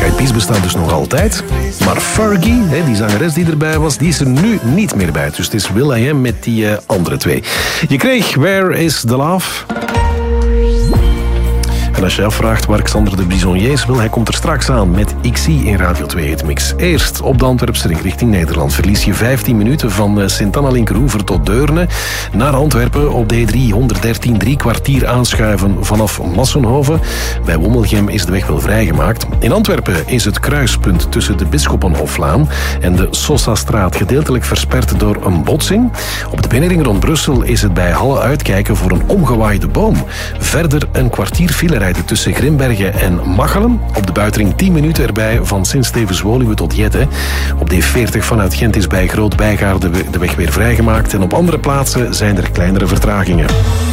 Eyed Peas bestaan dus nog altijd. Maar Fergie, die zangeres die erbij was, die is er nu niet meer bij. Dus het is will.i.am met die andere twee. Je kreeg Where is the Love? En als je afvraagt waar Xander de Bisonnier is, hij komt er straks aan met XC in Radio 2 Hitmix. Eerst op de Antwerpse ring richting Nederland verlies je 15 minuten van Sint-Anna-Linkeroever tot Deurne naar Antwerpen op de D313, 3 kwartier aanschuiven vanaf Massenhoven. Bij Wommelgem is de weg wel vrijgemaakt. In Antwerpen is het kruispunt tussen de Bisschoppenhoflaan en de Sosastraat gedeeltelijk versperd door een botsing. Op de binnenring rond Brussel is het bij Halle uitkijken voor een omgewaaide boom. Verder een kwartier file tussen Grimbergen en Machelen. Op de buitenring 10 minuten erbij van Sint-Stevens-Woluwe tot Jette. Op D40 vanuit Gent is bij Groot Bijgaarde de weg weer vrijgemaakt en op andere plaatsen zijn er kleinere vertragingen.